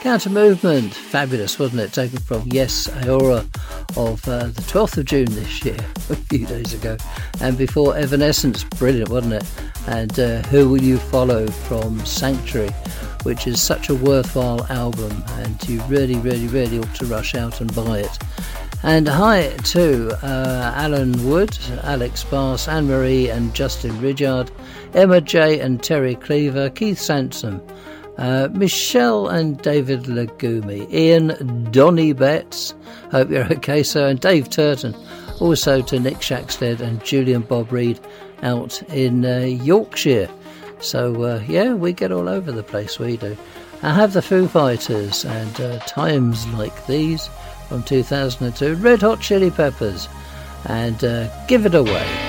Counter Movement, fabulous, wasn't it? Taken from Yes Aora of the 12th of June this year, a few days ago. And before Evanescence, brilliant, wasn't it? And Who Will You Follow from Sanctuary, which is such a worthwhile album, and you really, really, really ought to rush out and buy it. And hi to Alan Wood, Alex Bass, Anne-Marie and Justin Ridyard, Emma J and Terry Cleaver, Keith Sansom, Michelle and David Lagumi, Ian Donny Betts, hope you're okay sir, and Dave Turton, also to Nick Shackstead and Julian Bob Reed out in Yorkshire. So yeah, we get all over the place, we do. I have the Foo Fighters and Times Like These from 2002, Red Hot Chili Peppers, and Give It Away.